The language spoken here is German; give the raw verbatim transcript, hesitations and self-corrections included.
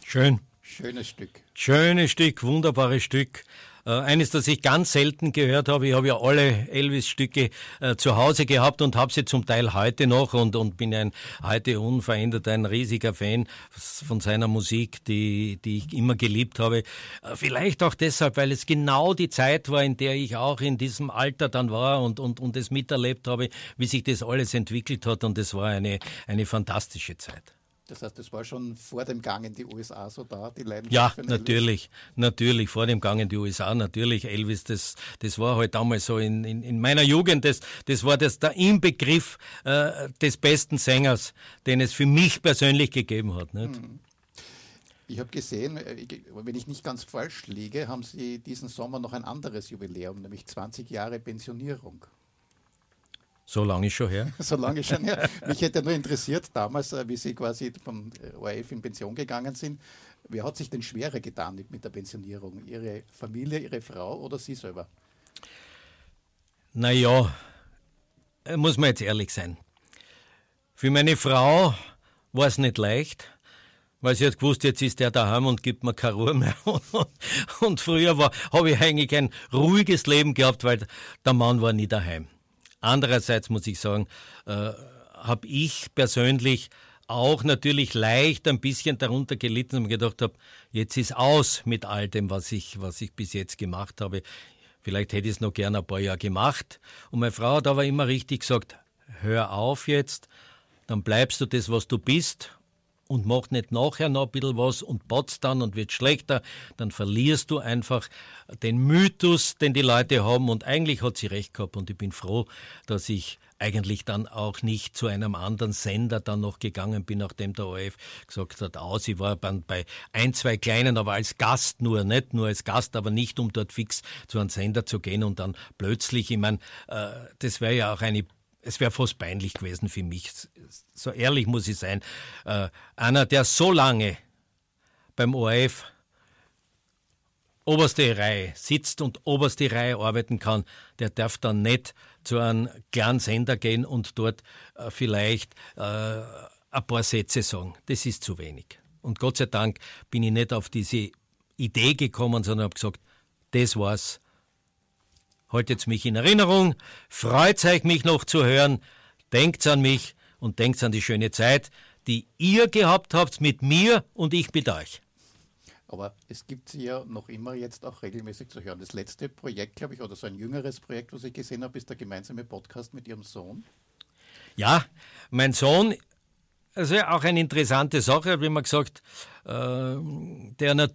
Schön. Schönes Stück. Schönes Stück, wunderbares Stück. Äh, eines, das ich ganz selten gehört habe. Ich habe ja alle Elvis-Stücke äh, zu Hause gehabt und habe sie zum Teil heute noch und, und bin ein heute unverändert ein riesiger Fan von seiner Musik, die, die ich immer geliebt habe. Äh, vielleicht auch deshalb, weil es genau die Zeit war, in der ich auch in diesem Alter dann war und, und, und es miterlebt habe, wie sich das alles entwickelt hat, und es war eine, eine fantastische Zeit. Das heißt, das war schon vor dem Gang in die U S A so da, die Leidenschaft Ja, für natürlich, Elvis? natürlich, vor dem Gang in die U S A, natürlich, Elvis, das, das war halt damals so in, in, in meiner Jugend, das, das war das, der Inbegriff äh, des besten Sängers, den es für mich persönlich gegeben hat. Nicht? Ich habe gesehen, wenn ich nicht ganz falsch liege, haben Sie diesen Sommer noch ein anderes Jubiläum, nämlich zwanzig Jahre Pensionierung. So lange ist schon her. So lange schon her. Mich hätte nur interessiert, damals, wie Sie quasi vom O R F in Pension gegangen sind, wer hat sich denn schwerer getan mit, mit der Pensionierung? Ihre Familie, Ihre Frau oder Sie selber? Naja, muss man jetzt ehrlich sein. Für meine Frau war es nicht leicht, weil sie hat gewusst, jetzt ist der daheim und gibt mir keine Ruhe mehr. Und früher war, habe ich eigentlich ein ruhiges Leben gehabt, weil der Mann war nie daheim. Andererseits muss ich sagen, äh, habe ich persönlich auch natürlich leicht ein bisschen darunter gelitten und mir gedacht habe, jetzt ist aus mit all dem, was ich, was ich bis jetzt gemacht habe. Vielleicht hätte ich es noch gerne ein paar Jahre gemacht. Und meine Frau hat aber immer richtig gesagt, hör auf jetzt, dann bleibst du das, was du bist, und mach nicht nachher noch ein bisschen was und patzt dann und wird schlechter, dann verlierst du einfach den Mythos, den die Leute haben, und eigentlich hat sie recht gehabt, und ich bin froh, dass ich eigentlich dann auch nicht zu einem anderen Sender dann noch gegangen bin, nachdem der O R F gesagt hat, aus, ich war bei ein, zwei kleinen, aber als Gast nur, nicht nur als Gast, aber nicht, um dort fix zu einem Sender zu gehen und dann plötzlich, ich meine, äh, das wäre ja auch eine Es wäre fast peinlich gewesen für mich, so ehrlich muss ich sein. Äh, einer, der so lange beim O R F oberste Reihe sitzt und oberste Reihe arbeiten kann, der darf dann nicht zu einem kleinen Sender gehen und dort äh, vielleicht äh, ein paar Sätze sagen. Das ist zu wenig. Und Gott sei Dank bin ich nicht auf diese Idee gekommen, sondern habe gesagt, das war's. Haltet mich in Erinnerung, freut euch, mich noch zu hören, denkt an mich und denkt an die schöne Zeit, die ihr gehabt habt mit mir und ich mit euch. Aber es gibt sie ja noch immer jetzt auch regelmäßig zu hören. Das letzte Projekt, glaube ich, oder so ein jüngeres Projekt, was ich gesehen habe, ist der gemeinsame Podcast mit Ihrem Sohn. Ja, mein Sohn, also auch eine interessante Sache, wie man gesagt, äh, der